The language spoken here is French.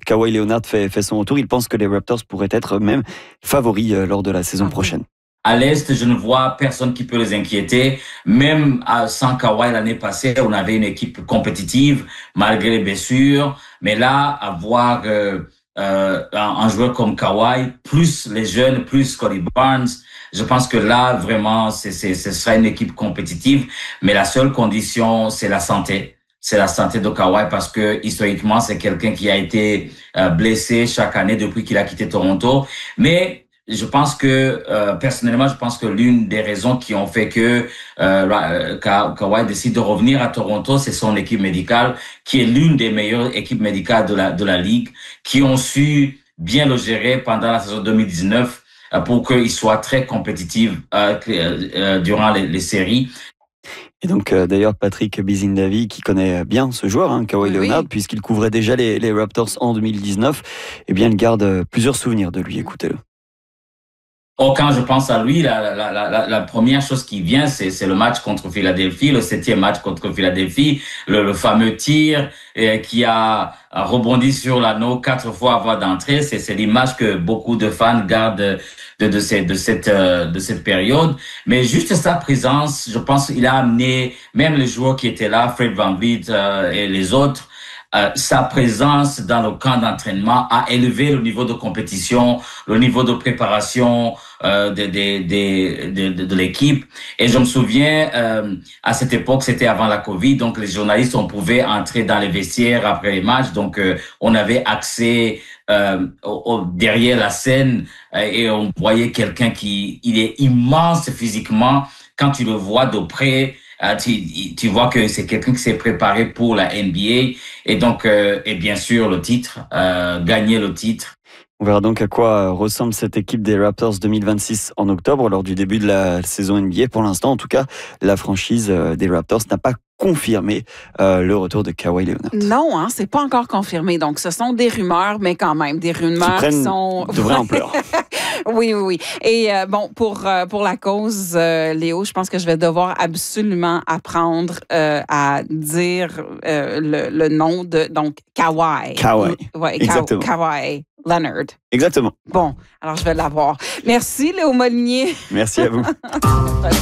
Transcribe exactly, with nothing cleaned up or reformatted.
Kawhi Leonard fait, fait son retour. Il pense que les Raptors pourraient être même favoris lors de la saison prochaine. À l'Est, je ne vois personne qui peut les inquiéter. Même sans Kawhi l'année passée, on avait une équipe compétitive malgré les blessures. Mais là, avoir euh, euh, un joueur comme Kawhi, plus les jeunes, plus Scottie Barnes, je pense que là, vraiment, c'est, c'est, ce sera une équipe compétitive. Mais la seule condition, c'est la santé. C'est la santé de Kawhi parce que historiquement, c'est quelqu'un qui a été euh, blessé chaque année depuis qu'il a quitté Toronto. Mais je pense que, euh, personnellement, je pense que l'une des raisons qui ont fait que euh, Kawhi décide de revenir à Toronto, c'est son équipe médicale, qui est l'une des meilleures équipes médicales de la de la ligue, qui ont su bien le gérer pendant la saison deux mille dix-neuf euh, pour qu'il soit très compétitif euh, euh, durant les, les séries. Et donc, euh, d'ailleurs, Patrick Bizindavi, qui connaît bien ce joueur, hein, Kawhi oui, Leonard, oui. puisqu'il couvrait déjà les, les Raptors en deux mille dix-neuf, eh bien, il garde plusieurs souvenirs de lui. Écoutez-le. Oh, quand je pense à lui, la, la, la, la première chose qui vient, c'est, c'est le match contre Philadelphie, le septième match contre Philadelphie, le, le fameux tir eh, qui a, a rebondi sur l'anneau quatre fois avant d'entrer. C'est, c'est l'image que beaucoup de fans gardent de, de, cette, de, cette, de cette période. Mais juste sa présence, je pense qu'il a amené même les joueurs qui étaient là, Fred VanVleet euh, et les autres, Euh, sa présence dans le camp d'entraînement a élevé le niveau de compétition, le niveau de préparation euh, de, de, de, de, de, de l'équipe. Et je me souviens, euh, à cette époque, c'était avant la Covid, donc les journalistes, on pouvait entrer dans les vestiaires après les matchs, donc euh, on avait accès euh, au, au, derrière la scène euh, et on voyait quelqu'un qui il est immense physiquement. Quand tu le vois de près, Uh, tu, tu vois que c'est quelqu'un qui s'est préparé pour la N B A et donc euh, et bien sûr le titre, euh, gagner le titre. On verra donc à quoi ressemble cette équipe des Raptors deux mille vingt-six en octobre lors du début de la saison N B A. Pour l'instant, en tout cas, la franchise des Raptors n'a pas confirmé euh, le retour de Kawhi Leonard. Non, hein, c'est pas encore confirmé. Donc, ce sont des rumeurs, mais quand même des rumeurs qui, qui sont de vraie ampleur. Oui, oui, oui. Et euh, bon, pour euh, pour la cause, euh, Léo, je pense que je vais devoir absolument apprendre euh, à dire euh, le, le nom de donc Kawhi. Kawhi. Ouais, exactement. Kawhi Leonard. Exactement. Bon, alors je vais l'avoir. Merci, Léo Molinier. Merci à vous.